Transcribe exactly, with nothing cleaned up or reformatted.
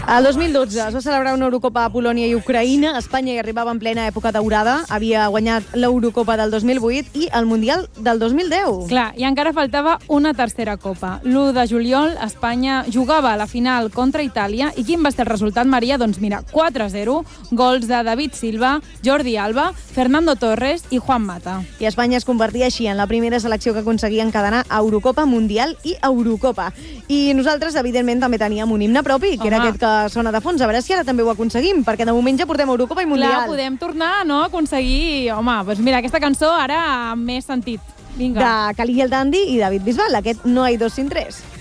El dos mil dotze es va celebrar una Eurocopa a Polònia i Ucraïna. Espanya hi arribava en plena època daurada. Havia guanyat l'Eurocopa del dos mil vuit i el Mundial del dos mil deu. Clar, i encara faltava una tercera copa. l'u de juliol, Espanya jugava a la final contra Itàlia. I quin va ser el resultat, Maria? Doncs mira, quatre a zero, gols de David Silva, Jordi Alba, Fernando Torres i Juan Mata. I Espanya es convertia així en la primera selecció que aconseguia encadenar Eurocopa, Mundial i Eurocopa. I nosaltres, evidentment, també teníem un himne propi, que Home. era aquest que sona de fons. A veure si ara també ho aconseguim, perquè de moment ja portem Eurocopa i Mundial. Clar, podem tornar, no?, a aconseguir... Home, doncs mira, aquesta cançó ara amb més sentit. Vinga. De Cali i el Dandy i David Bisbal, aquest No hay dos sin tres.